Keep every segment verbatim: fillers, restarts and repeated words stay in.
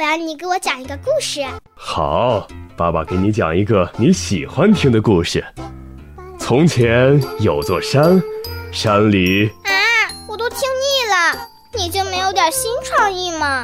然你给我讲一个故事。 好，爸爸给你讲一个你喜欢听的故事。从前有座山，山里…… 啊，我都听腻了，你就没有点新创意吗？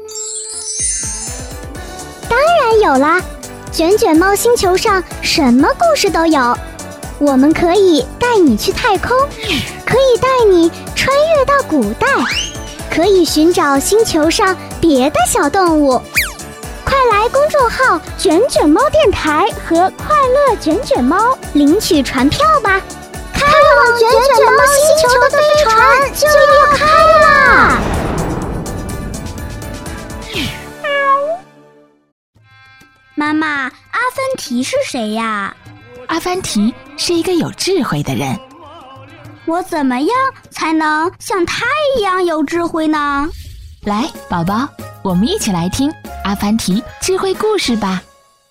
当然有啦，卷卷猫星球上什么故事都有。我们可以带你去太空，可以带你穿越到古代，可以寻找星球上别的小动物。快来公众号卷卷猫电台和快乐卷卷猫领取船票吧！开往卷卷猫星球的飞船就要开啦！妈妈，阿凡提是谁呀？ 阿凡提是一个有智慧的人。 我怎么样才能像他一样有智慧呢？ 来，宝宝，我们一起来听阿凡提智慧故事吧。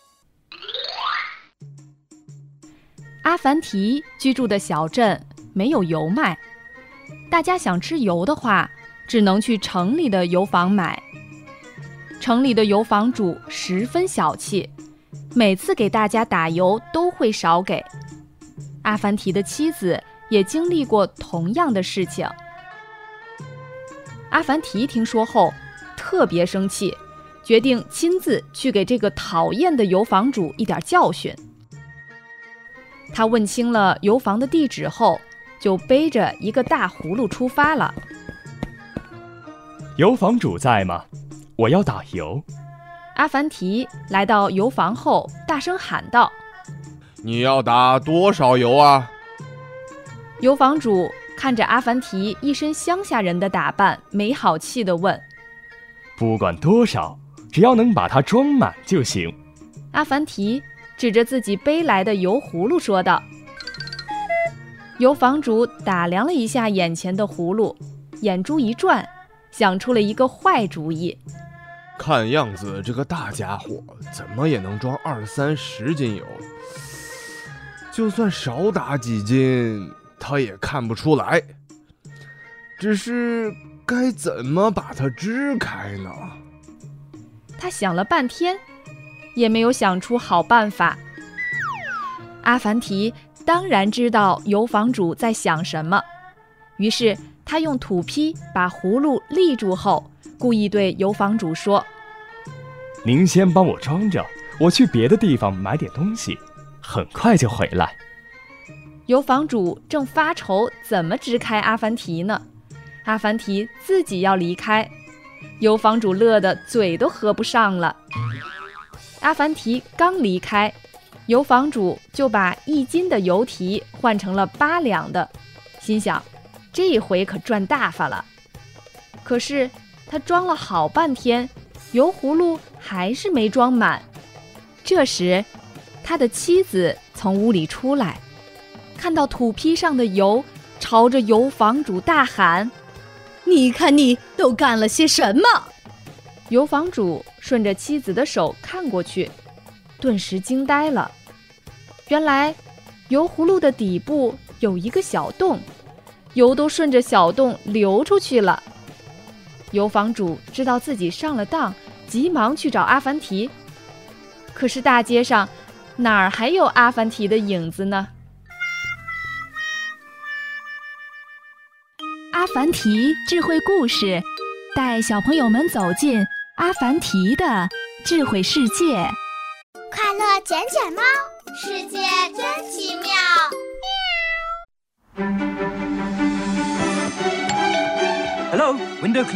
阿凡提居住的小镇没有油卖，大家想吃油的话，只能去城里的油坊买。城里的油坊主十分小气，每次给大家打油都会少给。阿凡提的妻子也经历过同样的事情。阿凡提听说后特别生气，决定亲自去给这个讨厌的油坊主一点教训。他问清了油坊的地址后，就背着一个大葫芦出发了。 油坊主在吗？我要打油。 阿凡提来到油坊后，大声喊道： 你要打多少油啊？ 油坊主看着阿凡提一身乡下人的打扮，没好气地问： 不管多少，只要能把它装满就行。 阿凡提指着自己背来的油葫芦说道。油坊主打量了一下眼前的葫芦，眼珠一转，想出了一个坏主意。 看样子这个大家伙怎么也能装二三十斤油，就算少打几斤他也看不出来，只是该怎么把它支开呢？ 他想了半天也没有想出好办法。阿凡提当然知道油坊主在想什么，于是他用土坯把葫芦立住后，故意对油坊主说： 您先帮我装着，我去别的地方买点东西，很快就回来。 油坊主正发愁怎么支开阿凡提呢，阿凡提自己要离开，油坊主乐得嘴都合不上了。阿凡提刚离开，油坊主就把一斤的油提换成了八两的，心想这回可赚大发了。可是他装了好半天，油葫芦还是没装满。这时他的妻子从屋里出来，看到土坯上的油，朝着油坊主大喊： 你看你都干了些什么？ 油坊主顺着妻子的手看过去，顿时惊呆了。原来油葫芦的底部有一个小洞，油都顺着小洞流出去了。油坊主知道自己上了当，急忙去找阿凡提。可是大街上哪儿还有阿凡提的影子呢？ 阿凡提智慧故事，带小朋友们走进阿凡提的智慧世界。 快乐卷卷猫，世界真奇妙。 Hello, window